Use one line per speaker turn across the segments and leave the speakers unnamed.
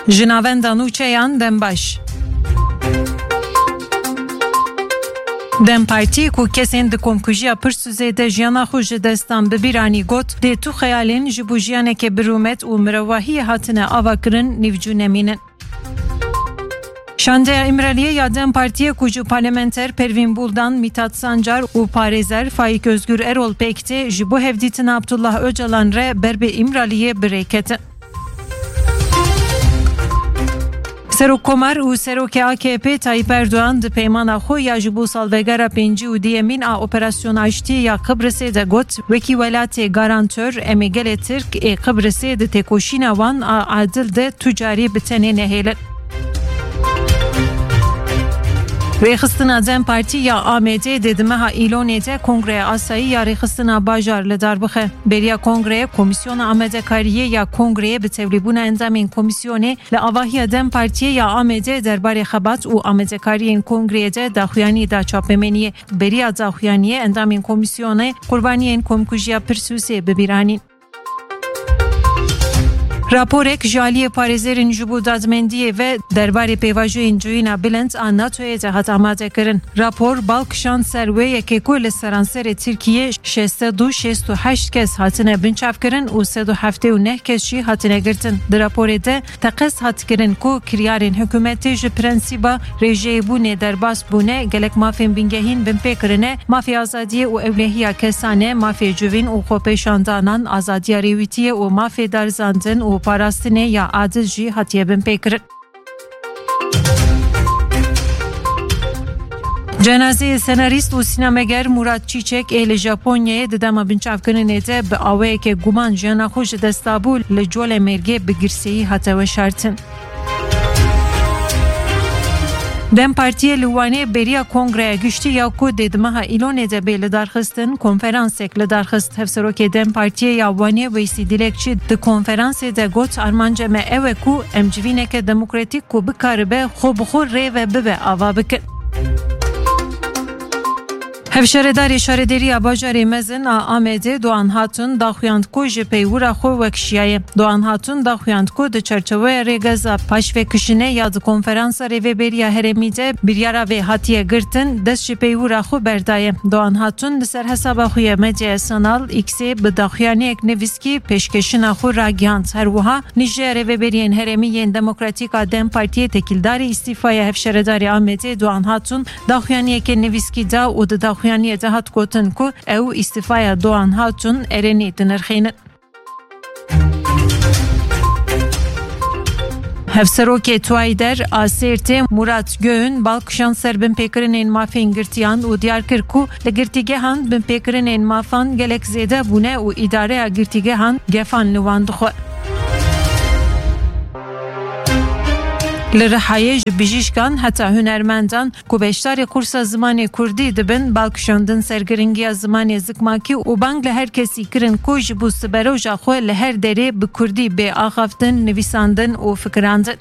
Jinavendan û çeyan dembaş. Dem Partî ku kesên di komkujiya pirsûzê de jiyana xwe ji destan bibiranî got dê tu xeyalên ji bo jiyaneke birûmet û mirovahiyê hatine avakirin nîvcûnemînin. Şandeya İmraliye ya Dem Partiye ku parlamenter Pervin Buldan, Mithat Sancar û parêzer Faik Özgür Erol Pekti ji bo hevdîtina Abdullah Öcalan re berbe İmraliye birêketin. Serokkomar û serokê AKP Tayyip Erdoğan di peymana xwe ya ji bo salvegera pêncî û diyemîn a operasyona aştî ya Qibrısê de got wekî welatê garantör em ê gelê Tirk ê Qibrısê di têkoşîna wan a adil de tu carî bi tenê nehêlin. Rêxistina Dem Partî ya AMD di meha îlonê de Kongreya Asayî ya Rêxistina Bajar li dar bixe. Beriya Kongreyê Komisyona Amedekariyê ya Kongreyê bi tevlîbûna endamên komisyonê li avahiya Dem Partiyê ya AMD derbarê xebat û amedekariyên Kongreyê de daxuyanî da çapemeniyê. Beriya daxuyaniyê endamên komisyonê qurbaniyên komkujiya pirsûsê bibîranîn. Raporek ji aliyê parêzerên ji bo dadmendiyê ve derbarê pêvajoyên cihîna bilind a NATOyê de hat amadekirin. Rapor balkişan ser wê yekê ku li seranserê Tirkiyê 668 kes hatine binçavkirin û 179 kes jî hatine girtin. Di raporê de teqes hat kirin ku kiryarên hikûmetê ji prensîba rêjeyebûnê derbas bûne gelek mafên bingehîn binpêkirine, mafê azadiyê û ewlehiya kesan e, mafê civîn û xwepêşandanan, azadiya rêwîtiyê û mafê darzandin û parastinê ya adil jî hatiye binpêkirin. Cenazeyê senarîst û sînemeger Murat Çîçek ê li Japonyayê di dema binçavkirinê de bi awayekê guman jiyana xwe ji dest dabû li colê mêrgê bi girseyî hate weşartin. Dem Partiye li Wanê beriya Kongreya Giştî ya ku dê di meha îlonê de bê li darxistin konferansek li darxist. Hevserokê Dem Partiye ya Wanê Weysî Dilekçî di konferansê de got armanca me ew e ku em civîneke demokratîk ku bikaribe xwe bi xwe rê ve bibe ava bikin. Hevşeredarê şarederiya bajarê mezin a Amedê Doğan Hatun daxuyand ku ji peywira xwe wekşiyaye. Doğan Hatun daxuyand ku di çerçeveya rêgeza paşvekişinê ya di konferansa rêveberiya herêmî de biryara vê hatiye girtin dest ji peywira xwe berdaye. Doğan Hatun li ser hesaba xwe ya medyaya sanal X'ê bi daxuyaniyek nivîskî pêşkêşina xwe ragihand. Her wiha nîjeya rêveberiyên herêmî yên demokratîk a Dem Partiyê tekildarê îstîfaya hevşeredarê Amedê Doğan Hatun daxuyaniyekê nivîskî da û di daxuyaniyê de hat gotin ku ew îstîfaya Doğan Hatun erenî dinirxînin. Hevserokê Tuayder a Sêrtê Murat Göğün balkişan ser binpêkirinên mafên girtiyan û diyar kir ku li girtîgehan binpêkirinên mafan gelek zêde bûne û îdareya girtîgehan gefan li wan dixwe. Li Rihayê ji bijîşkan heta hunermendan ku beşdarê kursa zimanê Kurdî dibin balkişandin sergiringiya zimanê zikmakî û bang li her kesî kirin ku ji bo siberoja xwe li her derê bi Kurdî bê axaftin, nivîsandin û fikirandin.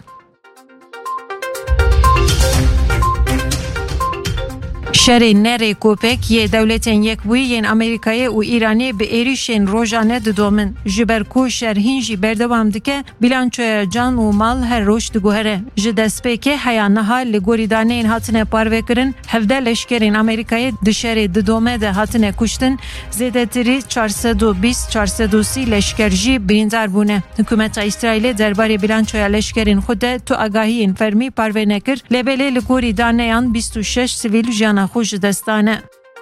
Şerê nerê Kopek yê dewletên Yekbûyî yên Amerîkayê û Îranê bi êrişên rojane didomin. Ji ber ku şerhîn jî berdewam dike, bilançoya can û mal her roj diguhere. Ji destpêkê heya niha li gorî daneyên hatine parvekirin, hevde leşkerên Amerîkayê di şerê didome de hatine kuştin, zêdetirî 420-430 leşker jî birîndar bûne. Hikûmeta İsraîlê derbarê bilançoya leşkerên xwe de tu agahiyên fermî parve nekir, lêbelê li gorî daneyan 26 sivîl jiyana xwe ji destane.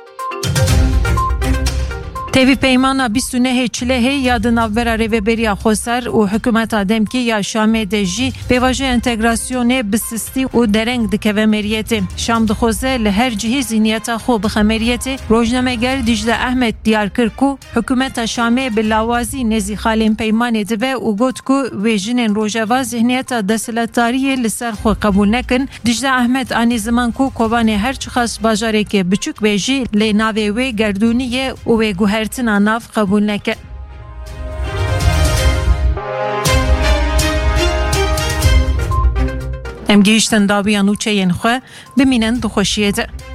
Tevî peymana 29 çilehê ya di navbera rêveberiya Xwesar û hikûmeta Demkî ya Şamê de jî pêvajoya entegrasyonê bi sistî û dereng dikeve meriyetê. Şam dixwaze li her cihê zîniyeta xwe bixe meriyetê. Rojnameger Dicle Ehmed diyar kir ku hikûmeta Şamê bi lawazî nezî xalên peymanê dibe û got ku wê jinên rojeva zihniyeta desthilatdariyê li ser xwe qebûl nekin. Dicle Ehmed anî ziman ku kobanê her çixas bajarekê biçûk bê jî lê navê wê gerdûnî û wê guhertina nav qebûl neke. Em gihîştin dawiya nûçeyên xwe bimînin dixweşiyê de.